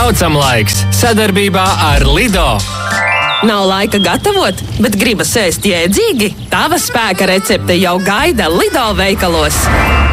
Braucamlaiks sadarbībā ar Lido. Nav laika gatavot, bet gribas ēst jēdzīgi? Tava spēka recepte jau gaida Lido veikalos.